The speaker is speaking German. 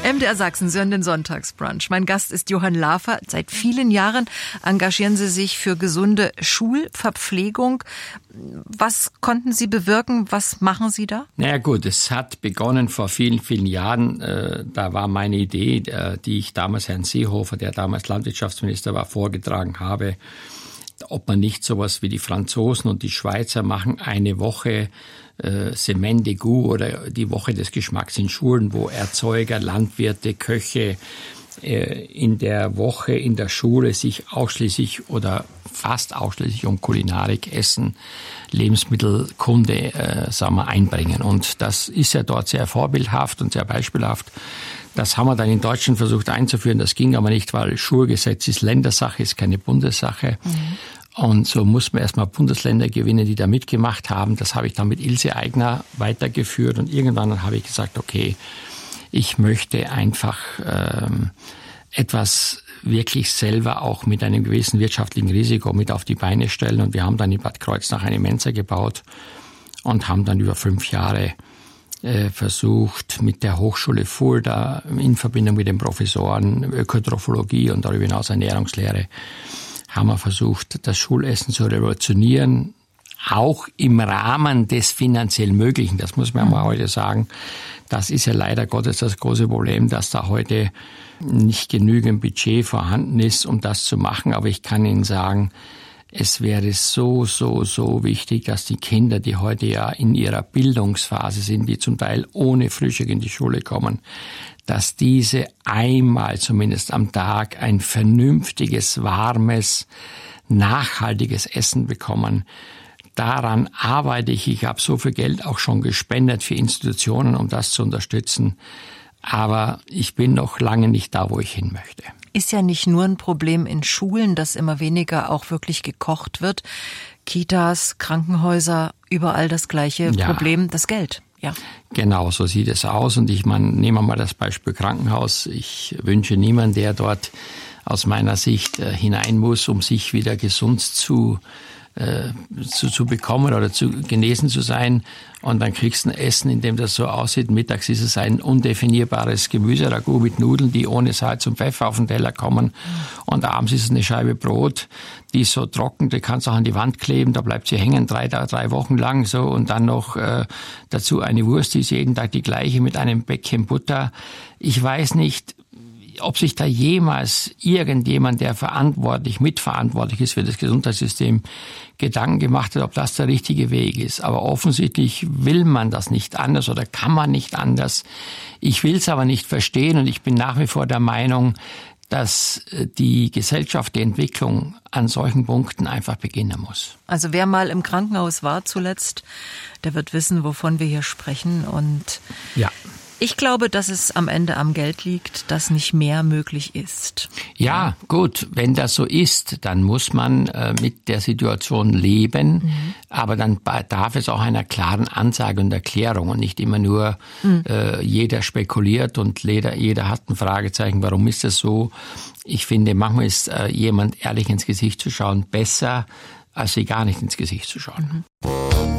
MDR Sachsen, Sie hören den Sonntagsbrunch. Mein Gast ist Johann Lafer. Seit vielen Jahren engagieren Sie sich für gesunde Schulverpflegung. Was konnten Sie bewirken? Was machen Sie da? Naja gut, es hat begonnen vor vielen, vielen Jahren. Da war meine Idee, die ich damals Herrn Seehofer, der damals Landwirtschaftsminister war, vorgetragen habe, ob man nicht sowas wie die Franzosen und die Schweizer machen, eine Woche Semaine de Goût oder die Woche des Geschmacks in Schulen, wo Erzeuger, Landwirte, Köche in der Woche in der Schule sich ausschließlich oder fast ausschließlich um Kulinarik, Essen, Lebensmittelkunde einbringen. Und das ist ja dort sehr vorbildhaft und sehr beispielhaft. Das haben wir dann in Deutschland versucht einzuführen. Das ging aber nicht, weil Schulgesetz ist Ländersache, ist keine Bundessache. Und so muss man erstmal Bundesländer gewinnen, die da mitgemacht haben. Das habe ich dann mit Ilse Aigner weitergeführt. Und irgendwann habe ich gesagt, okay, ich möchte einfach etwas wirklich selber auch mit einem gewissen wirtschaftlichen Risiko mit auf die Beine stellen. Und wir haben dann in Bad Kreuznach eine Mensa gebaut und haben dann über 5 Jahre versucht, mit der Hochschule Fulda in Verbindung mit den Professoren Ökotrophologie und darüber hinaus Ernährungslehre, haben wir versucht, das Schulessen zu revolutionieren, auch im Rahmen des finanziell Möglichen. Das muss man mal heute sagen. Das ist ja leider Gottes das große Problem, dass da heute nicht genügend Budget vorhanden ist, um das zu machen. Aber ich kann Ihnen sagen, es wäre so wichtig, dass die Kinder, die heute ja in ihrer Bildungsphase sind, die zum Teil ohne Frühstück in die Schule kommen, dass diese einmal zumindest am Tag ein vernünftiges, warmes, nachhaltiges Essen bekommen. Daran arbeite ich. Ich habe so viel Geld auch schon gespendet für Institutionen, um das zu unterstützen. Aber ich bin noch lange nicht da, wo ich hin möchte. Ist ja nicht nur ein Problem in Schulen, dass immer weniger auch wirklich gekocht wird. Kitas, Krankenhäuser, überall das gleiche Problem, das Geld. Ja. Genau, so sieht es aus. Und nehmen wir mal das Beispiel Krankenhaus. Ich wünsche niemanden, der dort aus meiner Sicht hinein muss, um sich wieder gesund zu bekommen oder zu genesen zu sein. Und dann kriegst du ein Essen, in dem das so aussieht. Mittags ist es ein undefinierbares Gemüseragout mit Nudeln, die ohne Salz und Pfeffer auf den Teller kommen. Und abends ist es eine Scheibe Brot, die ist so trocken, die kannst du auch an die Wand kleben, da bleibt sie hängen 3 Wochen lang so. Und dann noch dazu eine Wurst, die ist jeden Tag die gleiche mit einem Päckchen Butter. Ich weiß nicht, ob sich da jemals irgendjemand, der mitverantwortlich ist für das Gesundheitssystem, Gedanken gemacht hat, ob das der richtige Weg ist. Aber offensichtlich will man das nicht anders oder kann man nicht anders. Ich will es aber nicht verstehen und ich bin nach wie vor der Meinung, dass die Gesellschaft, die Entwicklung an solchen Punkten einfach beginnen muss. Also wer mal im Krankenhaus war zuletzt, der wird wissen, wovon wir hier sprechen. Und ja. Ich glaube, dass es am Ende am Geld liegt, dass nicht mehr möglich ist. Ja, gut, wenn das so ist, dann muss man mit der Situation leben, aber dann bedarf es auch einer klaren Ansage und Erklärung und nicht immer nur jeder spekuliert und jeder hat ein Fragezeichen, warum ist das so? Ich finde, manchmal ist jemand ehrlich ins Gesicht zu schauen besser, als sie gar nicht ins Gesicht zu schauen.